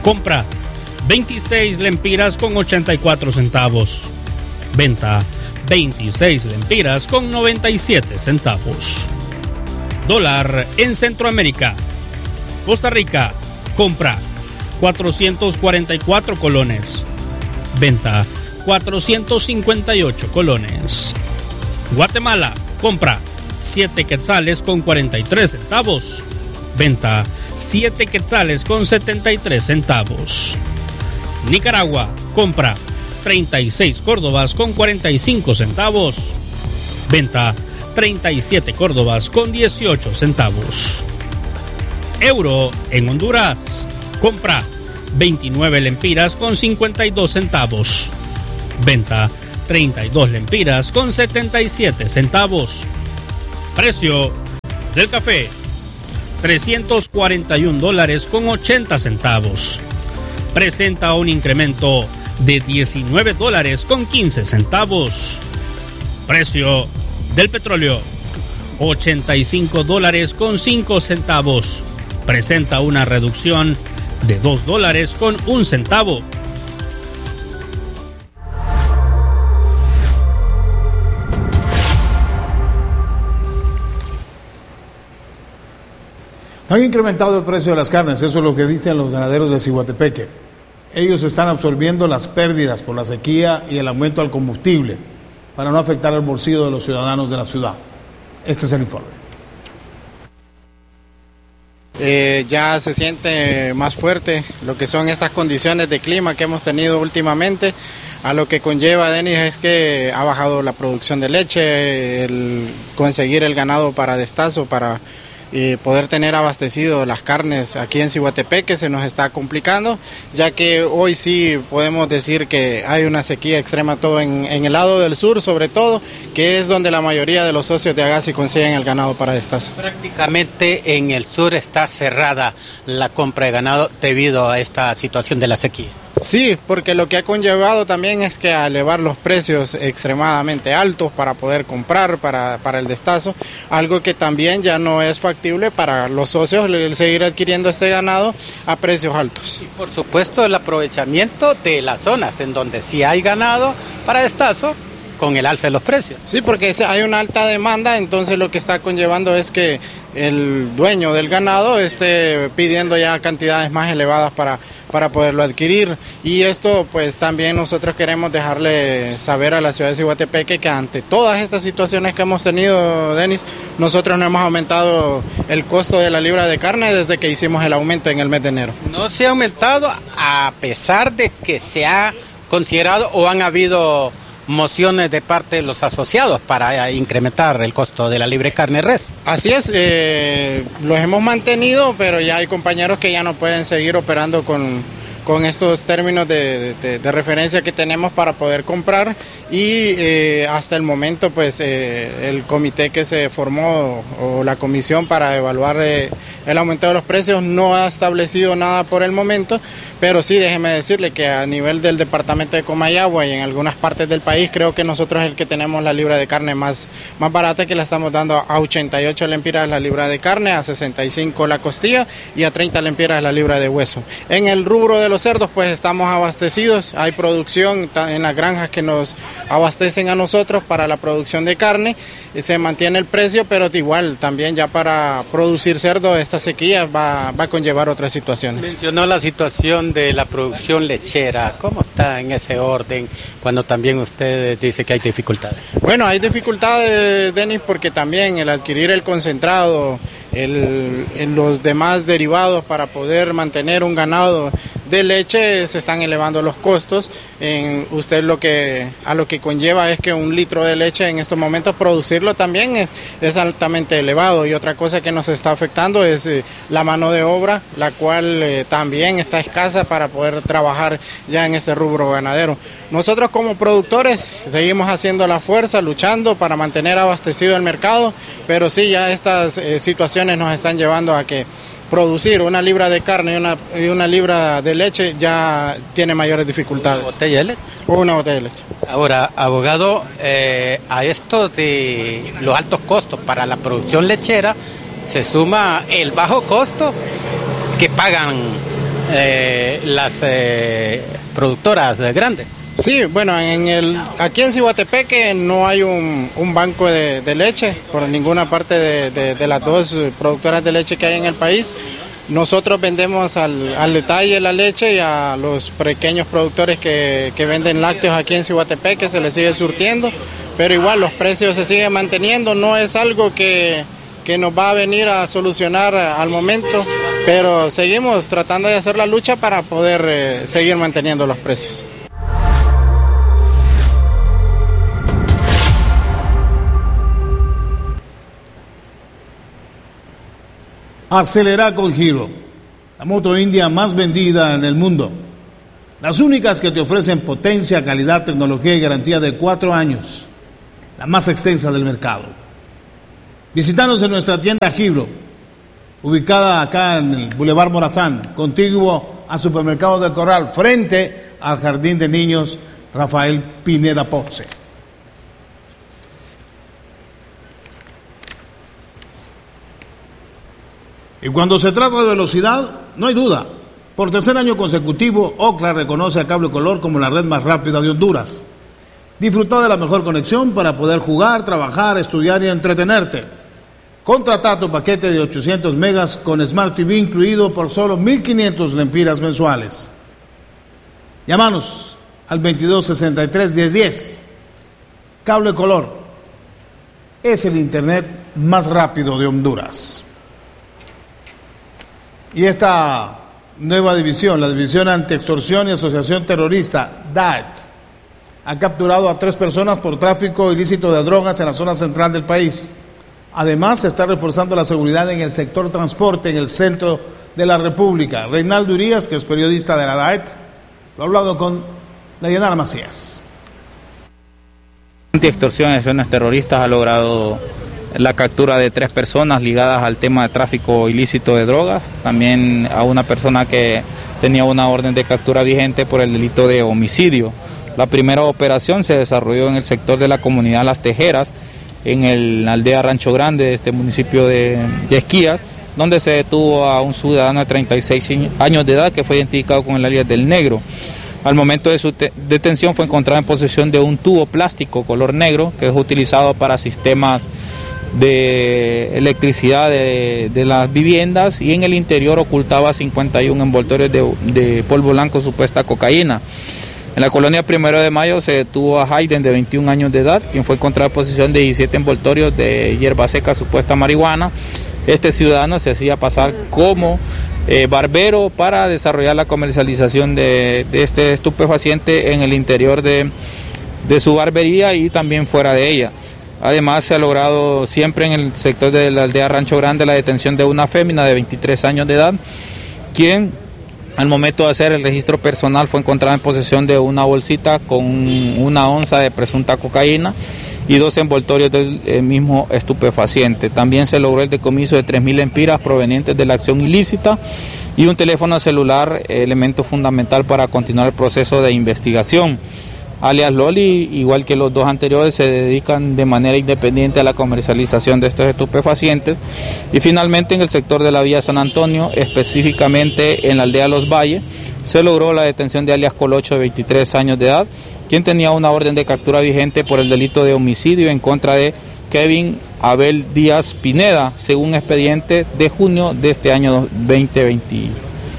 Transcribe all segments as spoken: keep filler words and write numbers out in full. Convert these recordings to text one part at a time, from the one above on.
Compra veintiséis lempiras con ochenta y cuatro centavos. Venta veintiséis lempiras con noventa y siete centavos. Dólar en Centroamérica. Costa Rica, compra cuatrocientos cuarenta y cuatro colones. Venta cuatrocientos cincuenta y ocho colones. Guatemala, compra siete quetzales con cuarenta y tres centavos. Venta siete quetzales con setenta y tres centavos. Nicaragua, compra treinta y seis córdobas con cuarenta y cinco centavos. Venta treinta y siete córdobas con dieciocho centavos. Euro en Honduras, compra veintinueve lempiras con cincuenta y dos centavos. Venta treinta y dos lempiras con setenta y siete centavos. Precio del café trescientos cuarenta y un dólares con ochenta centavos. Presenta un incremento de diecinueve dólares con quince centavos. Precio del petróleo ochenta y cinco dólares con cinco centavos. Presenta una reducción de dos dólares con un centavo. Han incrementado el precio de las carnes, eso es lo que dicen los ganaderos de Ciguatepeque. Ellos están absorbiendo las pérdidas por la sequía y el aumento al combustible para no afectar el bolsillo de los ciudadanos de la ciudad. Este es el informe. Eh, ya se siente más fuerte lo que son estas condiciones de clima que hemos tenido últimamente, a lo que conlleva, Denis, es que ha bajado la producción de leche, el conseguir el ganado para destazo, para y poder tener abastecido las carnes aquí en Ciguatepeque se nos está complicando, ya que hoy sí podemos decir que hay una sequía extrema todo en, en el lado del sur, sobre todo, que es donde la mayoría de los socios de Agassiz consiguen el ganado para destazo. Prácticamente en el sur está cerrada la compra de ganado debido a esta situación de la sequía. Sí, porque lo que ha conllevado también es que a elevar los precios extremadamente altos para poder comprar para, para el destazo, algo que también ya no es factible para los socios el seguir adquiriendo este ganado a precios altos. Y por supuesto el aprovechamiento de las zonas en donde sí hay ganado para destazo con el alza de los precios. Sí, porque hay una alta demanda, entonces lo que está conllevando es que el dueño del ganado esté pidiendo ya cantidades más elevadas para, para poderlo adquirir, y esto pues también nosotros queremos dejarle saber a la ciudad de Ciguatepeque que ante todas estas situaciones que hemos tenido, Denis, nosotros no hemos aumentado el costo de la libra de carne desde que hicimos el aumento en el mes de enero. No se ha aumentado a pesar de que se ha considerado o han habido mociones de parte de los asociados para incrementar el costo de la libre carne res. Así es, eh, los hemos mantenido, pero ya hay compañeros que ya no pueden seguir operando con, con estos términos de, de, de referencia que tenemos para poder comprar, y eh, hasta el momento pues eh, el comité que se formó o la comisión para evaluar eh, el aumento de los precios no ha establecido nada por el momento, pero sí déjeme decirle que a nivel del departamento de Comayagua y en algunas partes del país creo que nosotros es el que tenemos la libra de carne más, más barata, que la estamos dando a ochenta y ocho lempiras la libra de carne, a sesenta y cinco la costilla y a treinta lempiras la libra de hueso. En el rubro de los cerdos pues estamos abastecidos, hay producción en las granjas que nos abastecen a nosotros para la producción de carne, se mantiene el precio, pero igual también ya para producir cerdo esta sequía va, va a conllevar otras situaciones. Mencionó la situación de la producción lechera, ¿cómo está en ese orden cuando también usted dice que hay dificultades? Bueno, hay dificultades, Denis, porque también el adquirir el concentrado, el, el, los demás derivados para poder mantener un ganado de leche, se están elevando los costos. En usted lo que a lo que conlleva es que un litro de leche en estos momentos producirlo también es, es altamente elevado, y otra cosa que nos está afectando es eh, la mano de obra, la cual eh, también está escasa para poder trabajar ya en este rubro ganadero. Nosotros como productores seguimos haciendo la fuerza, luchando para mantener abastecido el mercado, pero sí ya estas eh, situaciones nos están llevando a que producir una libra de carne y una, y una libra de leche ya tiene mayores dificultades. ¿Una botella de leche? O una botella de leche. Ahora, abogado, eh, a esto de los altos costos para la producción lechera se suma el bajo costo que pagan eh, las eh, productoras grandes. Sí, bueno, en el, aquí en Ciguatepeque no hay un, un banco de, de leche por ninguna parte de, de, de las dos productoras de leche que hay en el país. Nosotros vendemos al, al detalle la leche y a los pequeños productores que, que venden lácteos aquí en Ciguatepeque se les sigue surtiendo, pero igual los precios se siguen manteniendo, no es algo que, que nos va a venir a solucionar al momento, pero seguimos tratando de hacer la lucha para poder eh, seguir manteniendo los precios. Acelera con Giro, la moto india más vendida en el mundo. Las únicas que te ofrecen potencia, calidad, tecnología y garantía de cuatro años. La más extensa del mercado. Visítanos en nuestra tienda Giro, ubicada acá en el Boulevard Morazán, contiguo al Supermercado del Corral, frente al Jardín de Niños Rafael Pineda Ponce. Y cuando se trata de velocidad, no hay duda. Por tercer año consecutivo, Ookla reconoce a Cable Color como la red más rápida de Honduras. Disfruta de la mejor conexión para poder jugar, trabajar, estudiar y entretenerte. Contrata tu paquete de ochocientos megas con Smart T V incluido por solo mil quinientos lempiras mensuales. Llámanos al veintidós sesenta y tres diez diez. Cable Color es el internet más rápido de Honduras. Y esta nueva división, la División Antiextorsión y Asociación Terrorista, D A E T, ha capturado a tres personas por tráfico ilícito de drogas en la zona central del país. Además, se está reforzando la seguridad en el sector transporte en el centro de la República. Reinaldo Urias, que es periodista de la D A E T, lo ha hablado con Dayanara Macías. Antiextorsión y acciones terroristas ha logrado la captura de tres personas ligadas al tema de tráfico ilícito de drogas, también a una persona que tenía una orden de captura vigente por el delito de homicidio. La primera operación se desarrolló en el sector de la comunidad Las Tejeras, en el- la aldea Rancho Grande de este municipio de, de Esquías, donde se detuvo a un ciudadano de treinta y seis años de edad que fue identificado con el alias del Negro. Al momento de su detención fue encontrado en posesión de un tubo plástico color negro que es utilizado para sistemas de electricidad de, de las viviendas, y en el interior ocultaba cincuenta y uno envoltorios de, de polvo blanco, supuesta cocaína. En la colonia Primero de Mayo se detuvo a Hayden, de veintiún años de edad, quien fue encontrado en posesión de diecisiete envoltorios de hierba seca, supuesta marihuana. Este ciudadano se hacía pasar como eh, barbero para desarrollar la comercialización de, de este estupefaciente en el interior de, de su barbería y también fuera de ella. Además, se ha logrado siempre en el sector de la aldea Rancho Grande la detención de una fémina de veintitrés años de edad, quien al momento de hacer el registro personal fue encontrada en posesión de una bolsita con una onza de presunta cocaína y dos envoltorios del mismo estupefaciente. También se logró el decomiso de tres mil lempiras provenientes de la acción ilícita y un teléfono celular, elemento fundamental para continuar el proceso de investigación. Alias Loli, igual que los dos anteriores, se dedican de manera independiente a la comercialización de estos estupefacientes. Y finalmente, en el sector de la Villa San Antonio, específicamente en la aldea Los Valles, se logró la detención de alias Colocho, de veintitrés años de edad, quien tenía una orden de captura vigente por el delito de homicidio en contra de Kevin Abel Díaz Pineda, según expediente de junio de este año veinte veinte.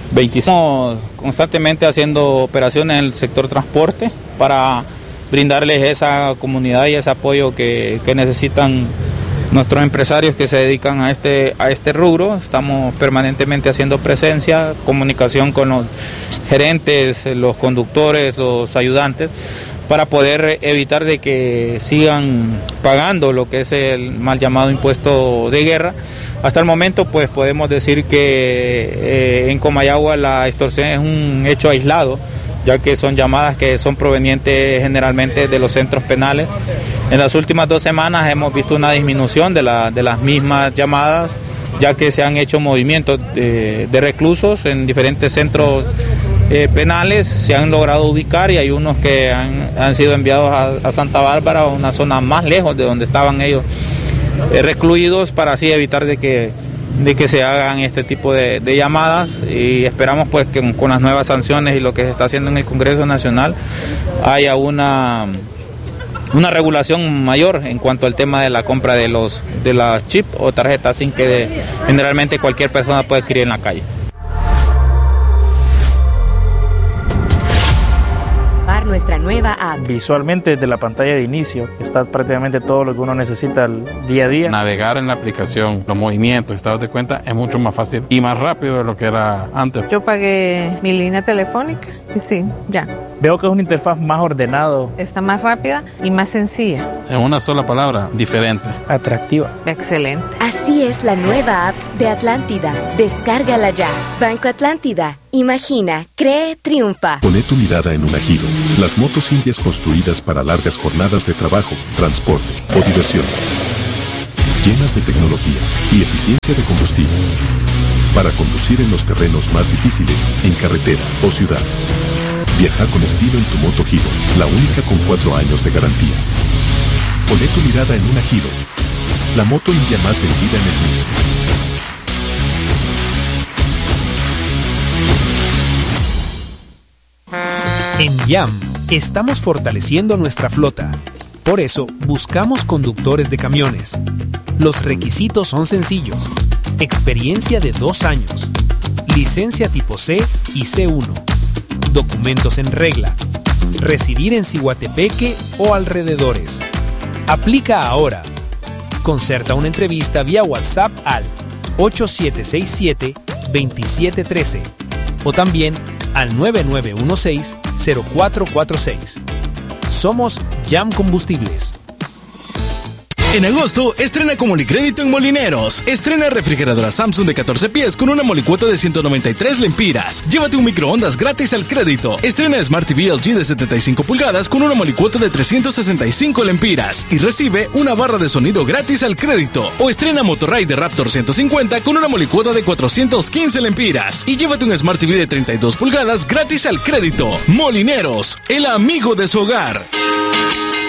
Estamos constantemente haciendo operaciones en el sector transporte para brindarles esa comunidad y ese apoyo que, que necesitan nuestros empresarios que se dedican a este, a este rubro. Estamos permanentemente haciendo presencia, comunicación con los gerentes, los conductores, los ayudantes, para poder evitar de que sigan pagando lo que es el mal llamado impuesto de guerra. Hasta el momento, pues podemos decir que eh, en Comayagua la extorsión es un hecho aislado, ya que son llamadas que son provenientes generalmente de los centros penales. En las últimas dos semanas hemos visto una disminución de, la, de las mismas llamadas, ya que se han hecho movimientos de, de reclusos en diferentes centros eh, penales, se han logrado ubicar y hay unos que han, han sido enviados a, a Santa Bárbara, una zona más lejos de donde estaban ellos eh, recluidos, para así evitar de que de que se hagan este tipo de, de llamadas, y esperamos pues que con las nuevas sanciones y lo que se está haciendo en el Congreso Nacional haya una, una regulación mayor en cuanto al tema de la compra de los de las chips o tarjetas SIM que de, generalmente cualquier persona puede adquirir en la calle. Nuestra nueva app. Visualmente desde la pantalla de inicio está prácticamente todo lo que uno necesita el día a día. Navegar en la aplicación, los movimientos, estados de cuenta es mucho más fácil y más rápido de lo que era antes. Yo pagué mi línea telefónica y sí, ya. Veo que es una interfaz más ordenado. Está más rápida y más sencilla. En una sola palabra, diferente. Atractiva. Excelente. Así es la nueva app de Atlántida. Descárgala ya. Banco Atlántida. Imagina, cree, triunfa. Poné tu mirada en un Giro. Las motos indias construidas para largas jornadas de trabajo, transporte o diversión. Llenas de tecnología y eficiencia de combustible. Para conducir en los terrenos más difíciles, en carretera o ciudad. Viaja con estilo en tu moto Giro, la única con cuatro años de garantía. Poné tu mirada en una Giro, la moto india más vendida en el mundo. En YAM estamos fortaleciendo nuestra flota. Por eso buscamos conductores de camiones. Los requisitos son sencillos. Experiencia de dos años. Licencia tipo C y C uno. Documentos en regla. Residir en Ciguatepeque o alrededores. Aplica ahora. Concerta una entrevista vía WhatsApp al ocho siete seis siete, dos siete uno tres o también al nueve nueve uno seis, cero cuatro cuatro seis. Somos YAM Combustibles. En agosto, estrena con Molicrédito en Molineros. Estrena refrigeradora Samsung de catorce pies con una molicuota de ciento noventa y tres lempiras. Llévate un microondas gratis al crédito. Estrena Smart T V L G de setenta y cinco pulgadas con una molicuota de trescientos sesenta y cinco lempiras. Y recibe una barra de sonido gratis al crédito. O estrena Motorride Raptor ciento cincuenta con una molicuota de cuatrocientos quince lempiras. Y llévate un Smart T V de treinta y dos pulgadas gratis al crédito. Molineros, el amigo de su hogar.